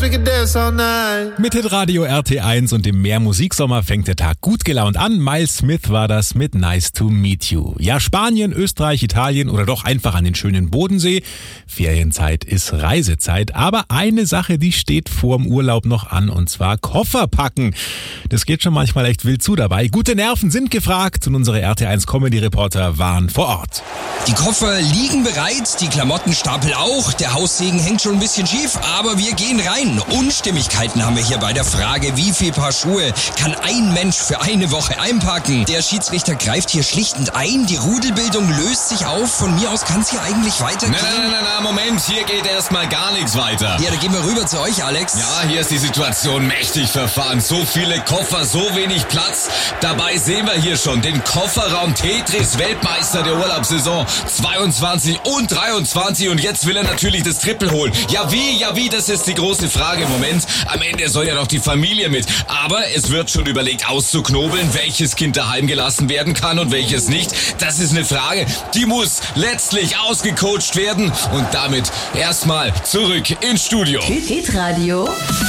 Mit Hitradio RT1 und dem Meermusiksommer fängt der Tag gut gelaunt an. Miles Smith war das mit Nice to Meet You. Ja, Spanien, Österreich, Italien oder doch einfach an den schönen Bodensee. Ferienzeit ist Reisezeit. Aber eine Sache, die steht vorm Urlaub noch an, und zwar Koffer packen. Das geht schon manchmal echt wild zu dabei. Gute Nerven sind gefragt und unsere RT1 Comedy-Reporter waren vor Ort. Die Koffer liegen bereit, die Klamottenstapel auch, der Haussegen hängt schon ein bisschen schief, aber wir gehen rein. Unstimmigkeiten haben wir hier bei der Frage, wie viel Paar Schuhe kann ein Mensch für eine Woche einpacken? Der Schiedsrichter greift hier schlichtend ein, die Rudelbildung löst sich auf, von mir aus kann es hier eigentlich weitergehen. Na, Moment, hier geht erstmal gar nichts weiter. Ja, da gehen wir rüber zu euch, Alex. Ja, hier ist die Situation mächtig verfahren, so viele Koffer, so wenig Platz. Dabei sehen wir hier schon den Kofferraum Tetris, Weltmeister der Urlaubssaison 22 und 23, und jetzt will er natürlich das Triple holen. Ja wie, das ist die große Frage im Moment. Am Ende soll ja noch die Familie mit. Aber es wird schon überlegt auszuknobeln, welches Kind daheim gelassen werden kann und welches nicht. Das ist eine Frage, die muss letztlich ausgecoacht werden. Und damit erstmal zurück ins Studio. Hitradio